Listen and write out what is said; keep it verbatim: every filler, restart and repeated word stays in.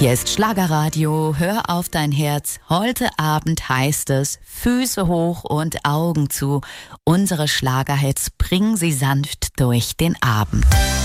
Hier ist Schlagerradio, hör auf dein Herz. Heute Abend heißt es Füße hoch und Augen zu. Unsere Schlagerhits bringen sie sanft durch den Abend.